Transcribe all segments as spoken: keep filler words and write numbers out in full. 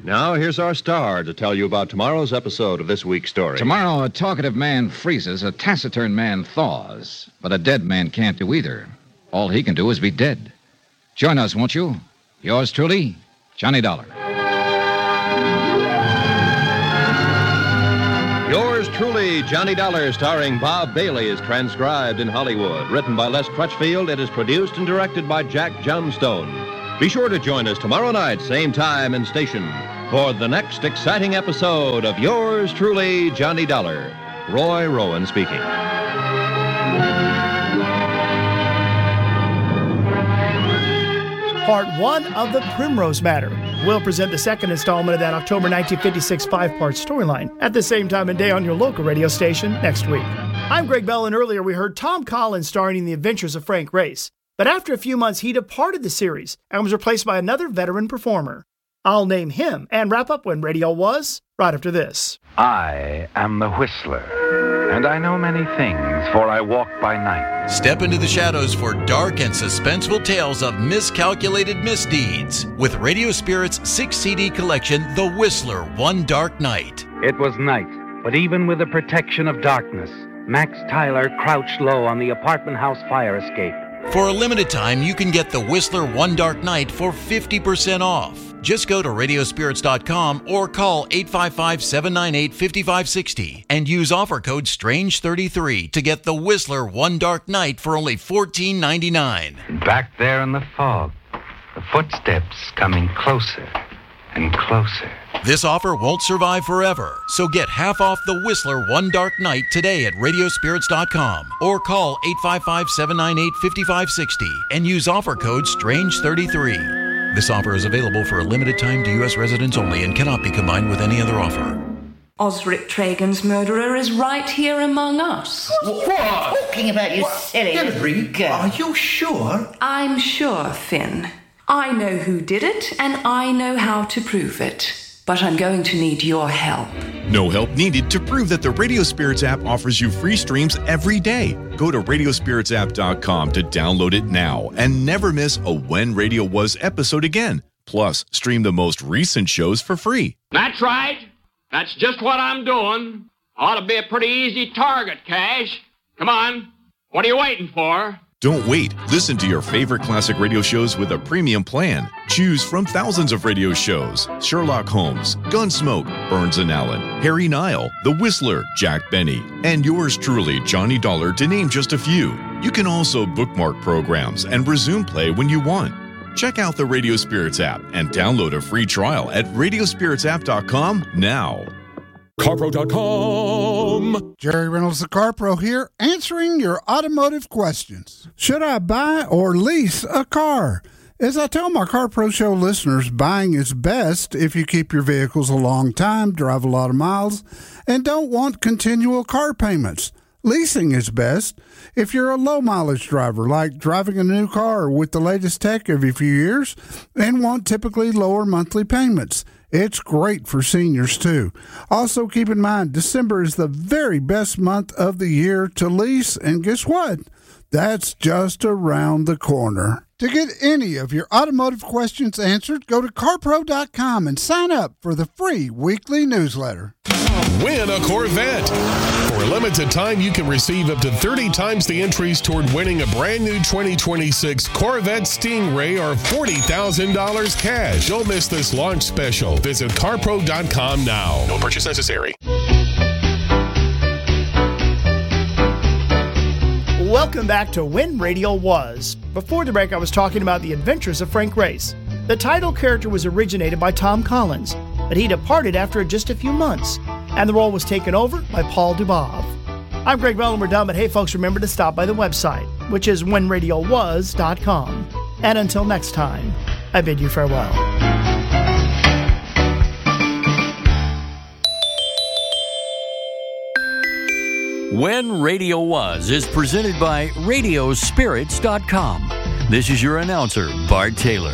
Now, here's our star to tell you about tomorrow's episode of this week's story. Tomorrow, a talkative man freezes, a taciturn man thaws, but a dead man can't do either. All he can do is be dead. Join us, won't you? Yours truly, Johnny Dollar. Yours truly, Johnny Dollar, starring Bob Bailey, is transcribed in Hollywood. Written by Les Crutchfield, it is produced and directed by Jack Johnstone. Be sure to join us tomorrow night, same time and station, for the next exciting episode of Yours truly, Johnny Dollar. Roy Rowan speaking. Part one of The Primrose Matter. We'll present the second installment of that October nineteen fifty-six five-part storyline at the same time and day on your local radio station next week. I'm Greg Bell, and earlier we heard Tom Collins starring in The Adventures of Frank Race. But after a few months, he departed the series and was replaced by another veteran performer. I'll name him and wrap up When Radio Was right after this. I am the Whistler, and I know many things, for I walk by night. Step into the shadows for dark and suspenseful tales of miscalculated misdeeds with Radio Spirit's six-C D collection, The Whistler, One Dark Night. It was night, but even with the protection of darkness, Max Tyler crouched low on the apartment house fire escape. For a limited time, you can get The Whistler One Dark Night for fifty percent off. Just go to radio spirits dot com or call eight five five, seven nine eight, five five six zero and use offer code strange thirty-three to get The Whistler One Dark Night for only fourteen ninety-nine. Back there in the fog, the footsteps coming closer and closer. This offer won't survive forever, so get half off The Whistler One Dark Night today at radio spirits dot com or call eight five five, seven nine eight, five five six zero and use offer code strange thirty-three. This offer is available for a limited time to U S residents only and cannot be combined with any other offer. Osric Tragan's murderer is right here among us. What? Talking about, you silly freak. Are you sure? I'm sure, Finn. I know who did it, and I know how to prove it. But I'm going to need your help. No help needed to prove that the Radio Spirits app offers you free streams every day. Go to radio spirits app dot com to download it now and never miss a When Radio Was episode again. Plus, stream the most recent shows for free. That's right. That's just what I'm doing. Ought to be a pretty easy target, Cash. Come on. What are you waiting for? Don't wait. Listen to your favorite classic radio shows with a premium plan. Choose from thousands of radio shows: Sherlock Holmes, Gunsmoke, Burns and Allen, Harry Nile, The Whistler, Jack Benny, and yours truly, Johnny Dollar, to name just a few. You can also bookmark programs and resume play when you want. Check out the Radio Spirits app and download a free trial at radio spirits app dot com now. CarPro dot com. Jerry Reynolds, the CarPro here, answering your automotive questions. Should I buy or lease a car? As I tell my CarPro Show listeners, buying is best if you keep your vehicles a long time, drive a lot of miles, and don't want continual car payments. Leasing is best if you're a low-mileage driver, like driving a new car with the latest tech every few years, and want typically lower monthly payments. It's great for seniors, too. Also, keep in mind, December is the very best month of the year to lease, and guess what? That's just around the corner. To get any of your automotive questions answered, go to car pro dot com and sign up for the free weekly newsletter. Win a Corvette. For a limited time, you can receive up to thirty times the entries toward winning a brand new twenty twenty-six Corvette Stingray or forty thousand dollars cash. Don't miss this launch special. Visit car pro dot com now. No purchase necessary. Welcome back to When Radio Was. Before the break, I was talking about The Adventures of Frank Race. The title character was originated by Tom Collins, but he departed after just a few months, and the role was taken over by Paul Dubov. I'm Greg Bell, and we're done, but hey folks, remember to stop by the website, which is when radio was dot com. And until next time, I bid you farewell. When Radio Was is presented by radio spirits dot com. This is your announcer, Bart Taylor.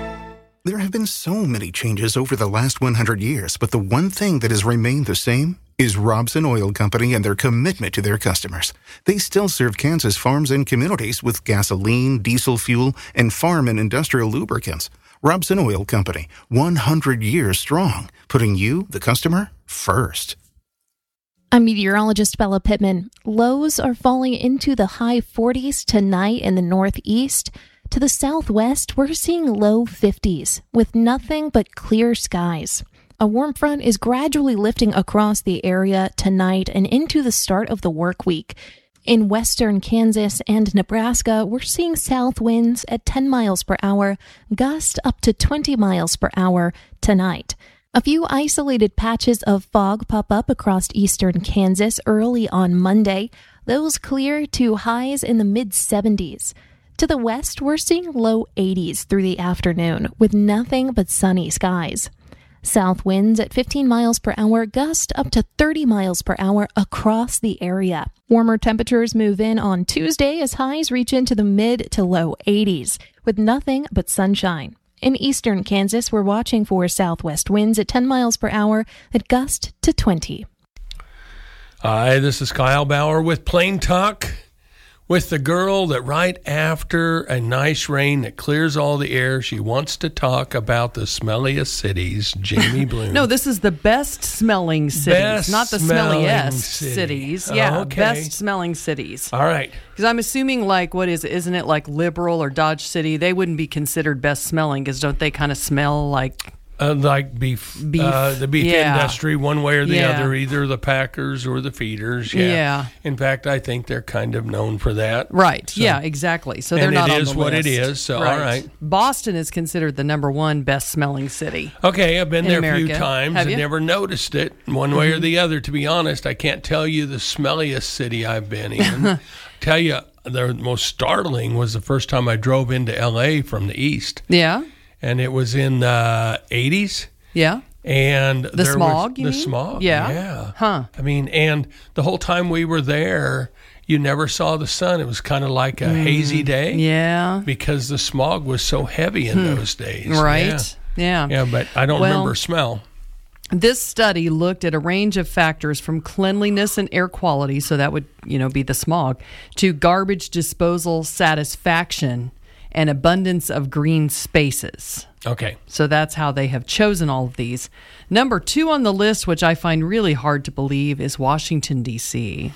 There have been so many changes over the last one hundred years, but the one thing that has remained the same is Robson Oil Company and their commitment to their customers. They still serve Kansas farms and communities with gasoline, diesel fuel, and farm and industrial lubricants. Robson Oil Company, one hundred years strong, putting you, the customer, first. I'm meteorologist Bella Pittman. Lows are falling into the high forties tonight in the northeast. To the southwest, we're seeing low fifties with nothing but clear skies. A warm front is gradually lifting across the area tonight and into the start of the work week. In western Kansas and Nebraska, we're seeing south winds at ten miles per hour, gusts up to twenty miles per hour tonight. A few isolated patches of fog pop up across eastern Kansas early on Monday. Those clear to highs in the mid-seventies. To the west, we're seeing low eighties through the afternoon with nothing but sunny skies. South winds at fifteen miles per hour, gust up to thirty miles per hour across the area. Warmer temperatures move in on Tuesday as highs reach into the mid to low eighties with nothing but sunshine. In eastern Kansas, we're watching for southwest winds at ten miles per hour that gust to twenty. Hi, this is Kyle Bauer with Plain Talk, with the girl that right after a nice rain that clears all the air, she wants to talk about the smelliest cities, Jamie Bloom. No, this is the best smelling cities, best not the smelliest city. cities. Yeah, oh, okay. Best smelling cities. All right. Because I'm assuming, like, what is it? Isn't it like Liberal or Dodge City? They wouldn't be considered best smelling because don't they kind of smell like... Uh, like beef, beef. Uh, the beef yeah. industry, one way or the yeah. other, either the packers or the feeders. Yeah. yeah. In fact, I think they're kind of known for that. Right. So, yeah, exactly. So they're and not it on is the what list. it is. So, right. all right. Boston is considered the number one best smelling city. Okay, I've been in there America. a few times Have and you? never noticed it one way mm-hmm. or the other. To be honest, I can't tell you the smelliest city I've been in. Tell you, the most startling was the first time I drove into L A from the east. Yeah. And it was in the eighties. Yeah. And the there smog, was, you the mean? smog, yeah. yeah. Huh. I mean, and the whole time we were there, you never saw the sun. It was kind of like a mm. hazy day. Yeah. Because the smog was so heavy in hmm. those days. Right. Yeah. Yeah, yeah but I don't well, remember smell. This study looked at a range of factors from cleanliness and air quality, so that would, you know, be the smog, to garbage disposal satisfaction and abundance of green spaces. Okay. So that's how they have chosen all of these. Number two on the list, which I find really hard to believe, is Washington, D C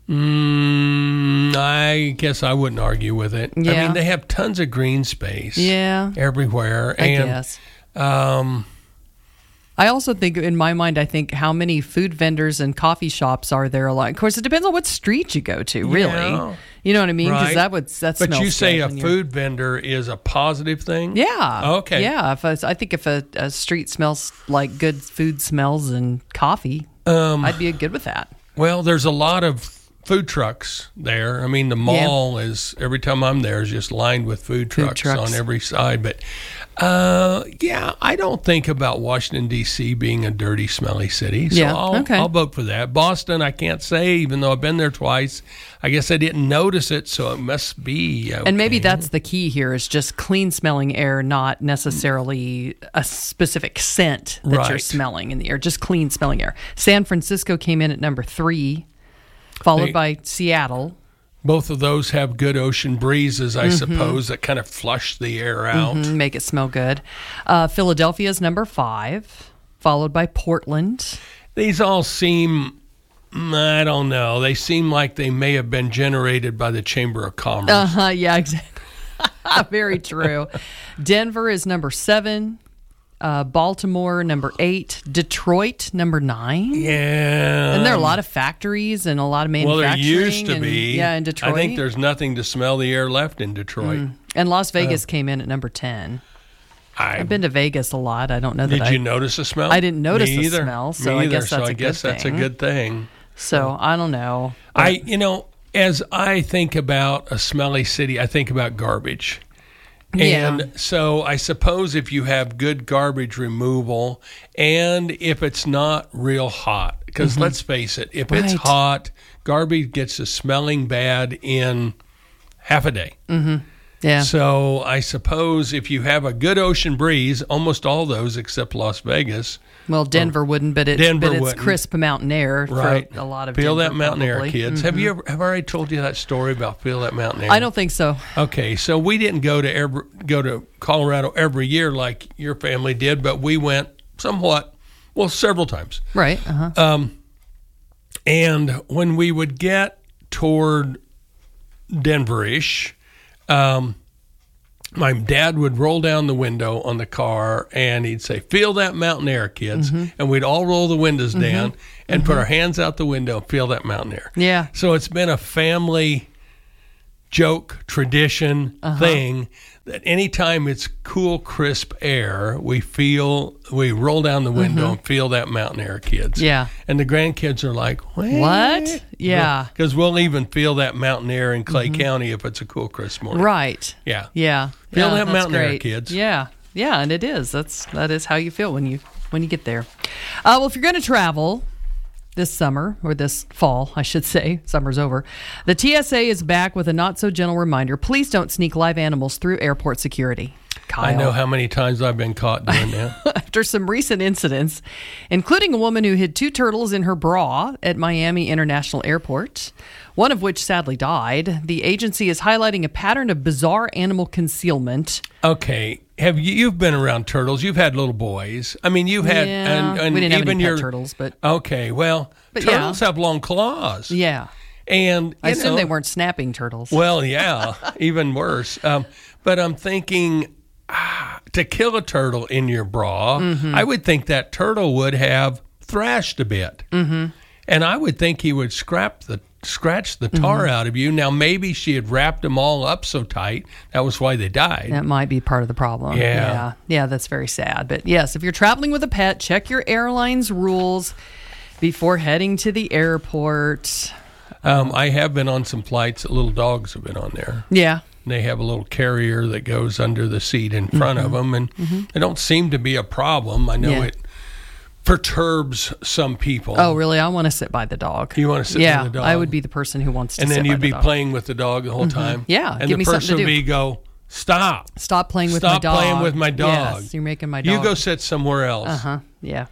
Mm, I guess I wouldn't argue with it. Yeah. I mean, they have tons of green space. Yeah. Everywhere. I and, guess. Um, I also think, in my mind, I think how many food vendors and coffee shops are there? Like, of course, it depends on what street you go to, really. Yeah. You know what I mean? Because right. that would that But smells you say good a when food vendor is a positive thing? Yeah. Okay. Yeah. If a, I think if a, a street smells like good food smells and coffee, um, I'd be good with that. Well, there's a lot of food trucks there. I mean, the mall yeah. is, every time I'm there, is just lined with food trucks, food trucks. on every side. But, uh, yeah, I don't think about Washington, D C being a dirty, smelly city. So yeah. I'll, okay. I'll vote for that. Boston, I can't say, even though I've been there twice. I guess I didn't notice it, so it must be okay. And maybe that's the key here, is just clean-smelling air, not necessarily a specific scent that right. you're smelling in the air, just clean-smelling air. San Francisco came in at number three, followed they, by Seattle. Both of those have good ocean breezes, I mm-hmm. suppose, that kind of flush the air out. Mm-hmm, make it smell good. Uh, Philadelphia's number five, followed by Portland. These all seem, I don't know, they seem like they may have been generated by the Chamber of Commerce. Uh-huh, yeah, exactly. Very true. Denver is number seven. Uh, Baltimore, number eight. Detroit, number nine. Yeah. And there are a lot of factories and a lot of manufacturing. Well, there used to and, be. Yeah, in Detroit. I think there's nothing to smell the air left in Detroit. Mm. And Las Vegas uh, came in at number ten. I, I've been to Vegas a lot. I don't know that Did I... you notice the smell? I didn't notice Me the either. smell, so Me I either. guess that's so a I good guess thing. that's a good thing. So, I don't know. But... I, you know, as I think about a smelly city, I think about garbage. And yeah. so I suppose if you have good garbage removal and if it's not real hot, because mm-hmm. let's face it, if right. it's hot, garbage gets to smelling bad in half a day. Mm-hmm. Yeah. So I suppose if you have a good ocean breeze, almost all those except Las Vegas. Well, Denver wouldn't, but it's, Denver but it's wouldn't. crisp mountain air Right. for a lot of Feel Denver, that mountain probably. air, kids. Mm-hmm. Have you ever, have I already told you that story about Feel That Mountain Air? I don't think so. Okay, so we didn't go to every, go to Colorado every year like your family did, but we went somewhat, well, several times. Right. Uh-huh. Um, and when we would get toward Denver-ish, um, my dad would roll down the window on the car and he'd say, "Feel that mountain air, kids." Mm-hmm. And we'd all roll the windows Mhm. down and Mhm. put our hands out the window and feel that mountain air. Yeah. So it's been a family joke, tradition, Uh-huh. thing that anytime it's cool, crisp air, we feel, we roll down the window Mhm. and feel that mountain air, kids. Yeah. And the grandkids are like, what? What? Yeah. Because we'll even feel that mountain air in Clay Mhm. County if it's a cool, crisp morning. Right. Yeah. Yeah. Feel Yeah, that that's mountain air, great. kids. Yeah. Yeah, and it is. That's that is how you feel when you when you get there. Uh, well, if you're going to travel this summer, or this fall, I should say, summer's over, the T S A is back with a not so gentle reminder: please don't sneak live animals through airport security. Kyle. I know how many times I've been caught doing that. After some recent incidents, including a woman who hid two turtles in her bra at Miami International Airport, one of which sadly died, the agency is highlighting a pattern of bizarre animal concealment. Okay, have you? You've been around turtles. You've had little boys. I mean, you've had, Yeah, and, and we didn't have even any pet your turtles, but okay. Well, But turtles yeah. have long claws. Yeah, and I you assume know, they weren't snapping turtles. Well, yeah, even worse. Um, but I'm thinking ah, to kill a turtle in your bra, Mhm. I would think that turtle would have thrashed a bit, Mm-hmm. and I would think he would scrap the scratch the tar Mhm. out of you. Now, maybe she had wrapped them all up so tight that was why they died. That might be part of the problem. Yeah. yeah. Yeah, that's very sad. But yes, if you're traveling with a pet, check your airline's rules before heading to the airport. Um, I have been on some flights that little dogs have been on there. Yeah. They have a little carrier that goes under the seat in front of Mhm. them, and Mhm. it don't seem to be a problem. I know Yeah. it perturbs some people. Oh, really? I want to sit by the dog. You want to sit yeah, by the dog? I would be the person who wants to and sit then by you'd the be dog. playing with the dog the whole Mhm. time. Yeah, and give the me something to person do. be go, stop. Stop playing with Stop my dog. playing with my dog. Yes, you're making my dog. You go sit somewhere else. Uh-huh. Yeah.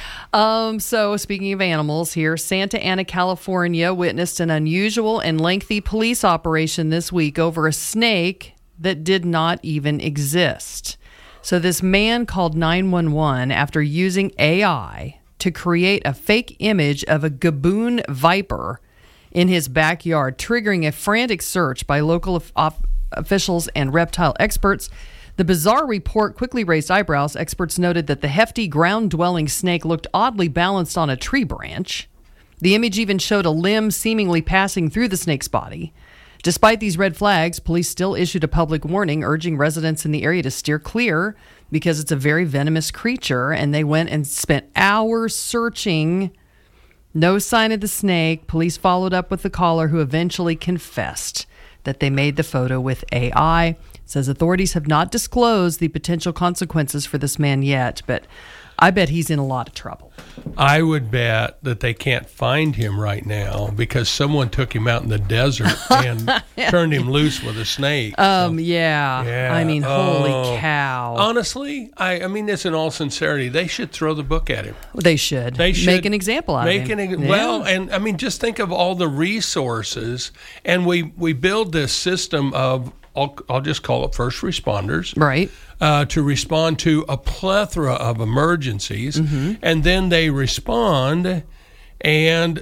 Um, so speaking of animals here, Santa Ana, California witnessed an unusual and lengthy police operation this week over a snake that did not even exist. So this man called nine one one after using A I to create a fake image of a gaboon viper in his backyard, triggering a frantic search by local of- op- officials and reptile experts. The bizarre report quickly raised eyebrows. Experts noted that the hefty ground-dwelling snake looked oddly balanced on a tree branch. The image even showed a limb seemingly passing through the snake's body. Despite these red flags, police still issued a public warning urging residents in the area to steer clear because it's a very venomous creature, and they went and spent hours searching. No sign of the snake. Police followed up with the caller, who eventually confessed that they made the photo with A I. It says authorities have not disclosed the potential consequences for this man yet, but I bet he's in a lot of trouble. I would bet that they can't find him right now because someone took him out in the desert and turned him loose with a snake. Um, yeah. Yeah. I mean, holy Oh. cow. Honestly, I, I mean this in all sincerity. They should throw the book at him. They should. They should make an example out make of him. An, ex- Yeah. Well, and I mean, just think of all the resources, and we we build this system of I'll, I'll just call it first responders, right, uh, to respond to a plethora of emergencies, Mm-hmm. and then they respond, and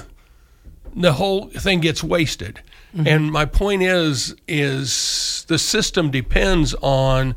the whole thing gets wasted. Mhm. And my point is, is the system depends on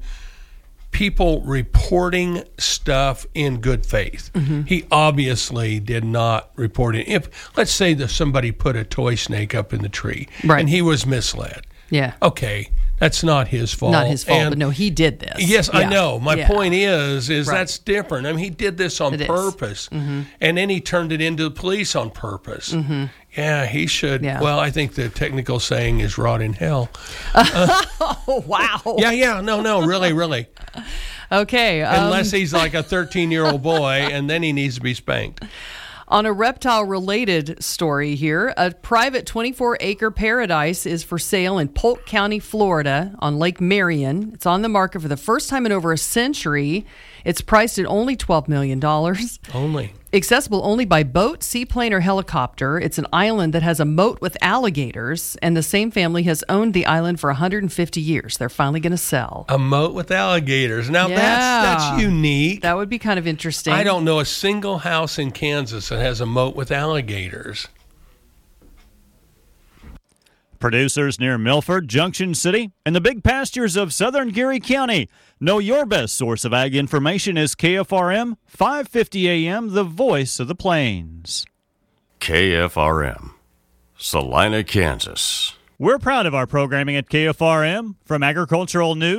people reporting stuff in good faith. Mhm. He obviously did not report it. If, let's say that somebody put a toy snake up in the tree, Right. and he was misled. Yeah. Okay, that's not his fault. Not his fault, And- but no, he did this. Yes, I Yeah. know. My Yeah. point is, is Right. that's different. I mean, he did this on It is. purpose, Mhm. and then he turned it into the police on purpose. Mhm. Yeah, he should. Yeah. Well, I think the technical saying is "rot in hell." Uh, Oh, wow. yeah, yeah. No, no, really, really. Okay. um, Unless he's like a thirteen-year-old boy, and then he needs to be spanked. On a reptile-related story here, a private twenty-four acre paradise is for sale in Polk County, Florida, on Lake Marion. It's on the market for the first time in over a century. It's priced at only twelve million dollars. Only. Accessible only by boat, seaplane, or helicopter. It's an island that has a moat with alligators, and the same family has owned the island for one hundred fifty years. They're finally going to sell. A moat with alligators. Now, Yeah. that's that's unique. That would be kind of interesting. I don't know a single house in Kansas that has a moat with alligators. Producers near Milford, Junction City, and the big pastures of southern Geary County. Know your best source of ag information is K F R M, five fifty A M, the voice of the plains. K F R M, Salina, Kansas. We're proud of our programming at K F R M. From agricultural news